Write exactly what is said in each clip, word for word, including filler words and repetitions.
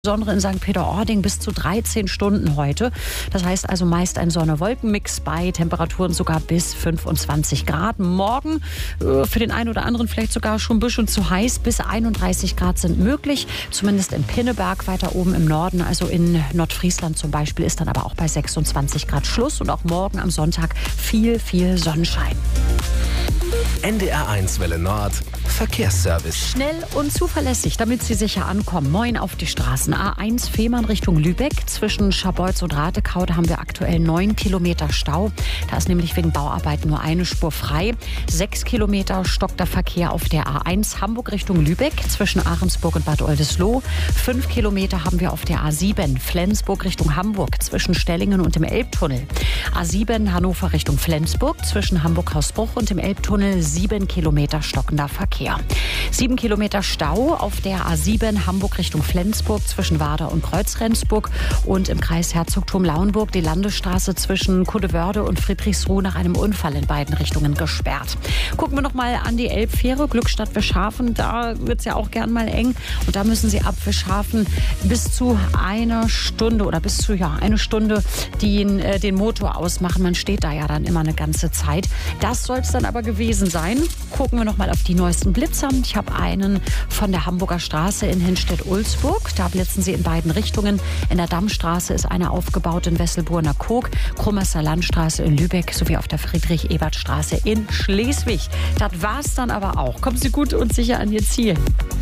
Insbesondere in Sankt Peter-Ording bis zu dreizehn Stunden heute. Das heißt also meist ein Sonne-Wolken-Mix bei Temperaturen sogar bis fünfundzwanzig Grad. Morgen äh, für den einen oder anderen vielleicht sogar schon ein bisschen zu heiß. Bis einunddreißig Grad sind möglich. Zumindest in Pinneberg weiter oben im Norden. Also in Nordfriesland zum Beispiel ist dann aber auch bei sechsundzwanzig Grad Schluss. Und auch morgen am Sonntag viel, viel Sonnenschein. N D R eins Welle Nord Verkehrsservice. Schnell und zuverlässig, damit Sie sicher ankommen. Moin auf die Straßen. A eins Fehmarn Richtung Lübeck. Zwischen Scharbeutz und Ratekau, da haben wir aktuell neun Kilometer Stau. Da ist nämlich wegen Bauarbeiten nur eine Spur frei. Sechs Kilometer stockt der Verkehr auf der A eins Hamburg Richtung Lübeck. Zwischen Ahrensburg und Bad Oldesloe. Fünf Kilometer haben wir auf der A sieben Flensburg Richtung Hamburg. Zwischen Stellingen und dem Elbtunnel. A sieben Hannover Richtung Flensburg. Zwischen Hamburg-Hausbruch und dem Elbtunnel. Sieben Kilometer stockender Verkehr. Sieben Kilometer Stau auf der A sieben Hamburg Richtung Flensburg zwischen Warder und Kreuzrendsburg und im Kreis Herzogtum-Lauenburg die Landesstraße zwischen Kuddewörde und Friedrichsruh nach einem Unfall in beiden Richtungen gesperrt. Gucken wir noch mal an die Elbfähre Glückstadt-Wischhafen. Da wird es ja auch gern mal eng und da müssen Sie ab Wischhafen bis zu einer Stunde oder bis zu ja eine Stunde den, äh, den Motor ausmachen. Man steht da ja dann immer eine ganze Zeit. Das soll es dann aber gewesen sein. Gucken wir noch mal auf die neuesten Blitzer. Ich habe einen von der Hamburger Straße in Hinstedt-Ulzburg. Da blitzen sie in beiden Richtungen. In der Dammstraße ist einer aufgebaut in Wesselburner Kog, Krummerser Landstraße in Lübeck sowie auf der Friedrich-Ebert-Straße in Schleswig. Das war's dann aber auch. Kommen Sie gut und sicher an Ihr Ziel.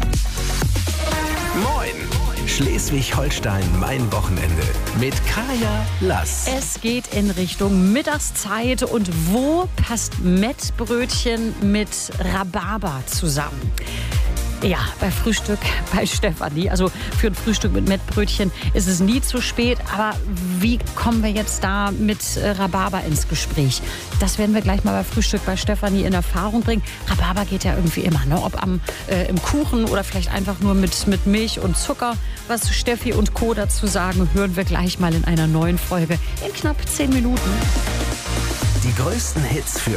Moin! Schleswig-Holstein, mein Wochenende mit Kaya Lass. Es geht in Richtung Mittagszeit und wo passt Mettbrötchen mit Rhabarber zusammen? Ja, bei Frühstück bei Stefanie. Also für ein Frühstück mit Mettbrötchen ist es nie zu spät. Aber wie kommen wir jetzt da mit Rhabarber ins Gespräch? Das werden wir gleich mal bei Frühstück bei Stefanie in Erfahrung bringen. Rhabarber geht ja irgendwie immer, ne? Ob am, äh, im Kuchen oder vielleicht einfach nur mit, mit Milch und Zucker. Was Steffi und Co. dazu sagen, hören wir gleich mal in einer neuen Folge in knapp zehn Minuten. Die größten Hits für